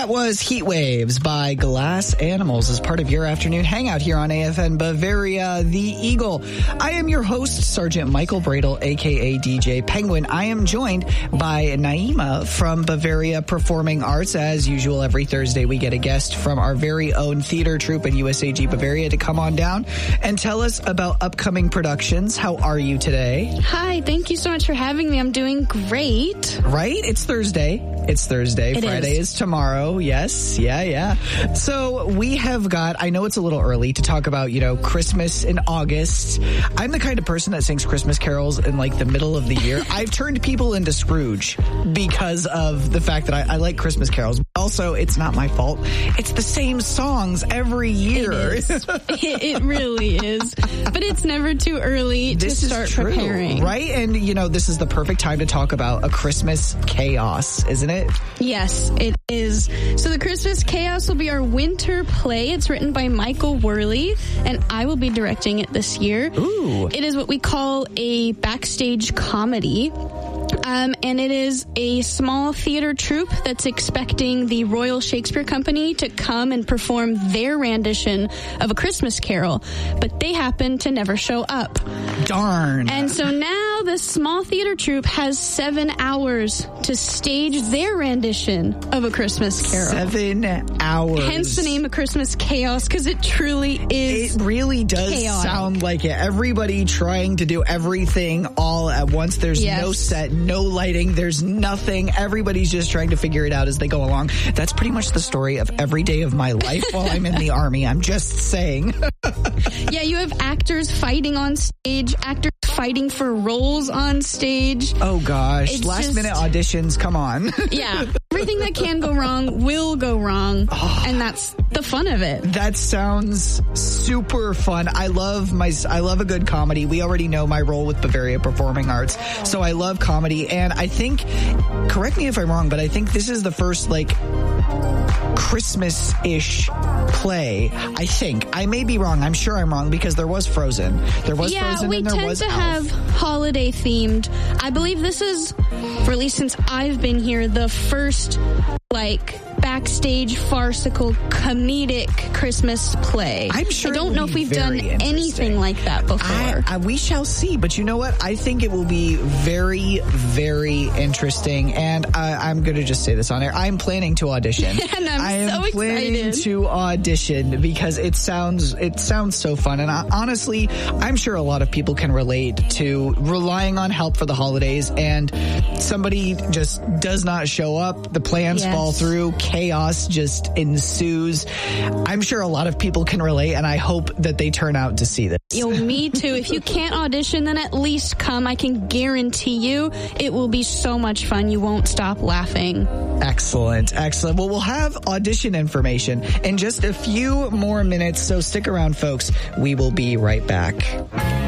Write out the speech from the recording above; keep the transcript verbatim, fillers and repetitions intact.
That was Heat Waves by Glass Animals as part of your afternoon hangout here on A F N Bavaria, the Eagle. I am your host, Sergeant Michael Bradle, a k a. D J Penguin. I am joined by Naima from Bavaria Performing Arts. As usual, every Thursday we get a guest from our very own theater troupe in U S A G Bavaria to come on down and tell us about upcoming productions. How are you today? Hi, thank you so much for having me. I'm doing great. Right? It's Thursday. It's Thursday. It Friday is. is tomorrow. Yes. Yeah, yeah. So we have got, I know it's a little early to talk about, you know, Christmas in August. I'm the kind of person that sings Christmas carols in like the middle of the year. I've turned people into Scrooge because of the fact that I, I like Christmas carols. Also, it's not my fault. It's the same songs every year. It, is. it, it really is. But it's never too early this to start is true, preparing. Right? And, you know, this is the perfect time to talk about a Christmas chaos, isn't it? Yes, it is. So the Christmas Chaos will be our winter play. It's written by Michael Worley, and I will be directing it this year. Ooh. It is what we call a backstage comedy. Um, and it is a small theater troupe that's expecting the Royal Shakespeare Company to come and perform their rendition of A Christmas Carol, but they happen to never show up. Darn. And so now the small theater troupe has seven hours to stage their rendition of A Christmas Carol. Seven hours. Hence the name A Christmas Chaos, because it truly is It really does chaotic. sound like it. Everybody trying to do everything all at once. There's Yes. no set, no lighting, there's nothing. Everybody's just trying to figure it out as they go along. That's pretty much the story of every day of my life while I'm in the Army. I'm just saying. Yeah, you have actors fighting on stage, actors fighting for roles on stage. Oh gosh. It's Last just- minute auditions, come on. Yeah, everything that can go wrong will go wrong, Oh. and that's the fun of it. That sounds super fun. I love my, I love a good comedy. We already know my role with Bavaria Performing Arts, so I love comedy. And I think, correct me if I'm wrong, but I think this is the first like Christmas-ish play. I think I may be wrong. I'm sure I'm wrong because there was Frozen. There was Yeah, Frozen we and there tend was to Elf. have holiday themed. I believe this is, for at least since I've been here, the first like backstage farcical comedic Christmas play. I'm sure I don't it'll know be if we've very done interesting. anything like that before. I, I, we shall see, but you know what? I think it will be very, very interesting. And I, I'm going to just say this on air. I'm planning to audition. And I'm I am so planning excited. to audition because it sounds it sounds so fun. And I, honestly, I'm sure a lot of people can relate to relying on help for the holidays, and somebody just does not show up. The plans Yes. fall through. Chaos just ensues. I'm sure a lot of people can relate, and I hope that they turn out to see this. Yo, me too. If you can't audition, then at least come. I can guarantee you it will be so much fun. You won't stop laughing. Excellent. Excellent. Well, we'll have audition information in just a few more minutes, so stick around, folks. We will be right back.